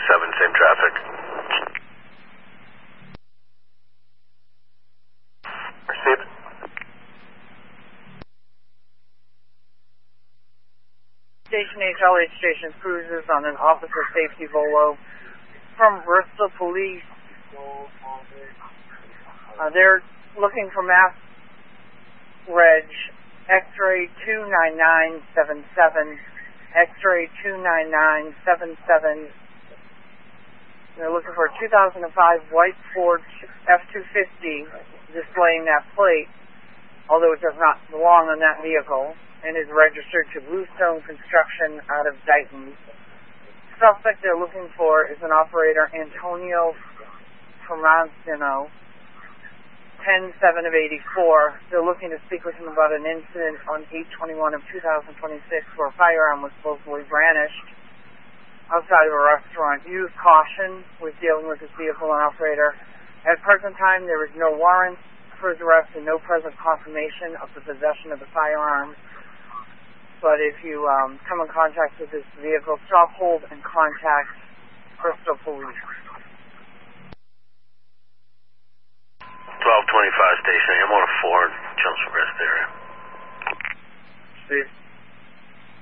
same traffic. Received. Station HLH Station Cruises on an officer safety Volo from Bristol Police. They're looking for Mass Reg X-ray 29977. X-ray 29977. They're looking for a 2005 white Ford F-250 displaying that plate, although it does not belong on that vehicle, and is registered to Bluestone Construction out of Dighton. Suspect they're looking for is an operator, Antonio Fermanzino, 10-7 of 84. They're looking to speak with him about an incident on 8/21 of 2026 where a firearm was supposedly brandished outside of a restaurant. Use caution with dealing with this vehicle and operator. At present time, there is no warrant for his arrest and no present confirmation of the possession of the firearm. But if you come in contact with this vehicle, stop, hold, and contact Bristol Police. 1225 station. I'm on a Ford. Jumps from rest area. Steve.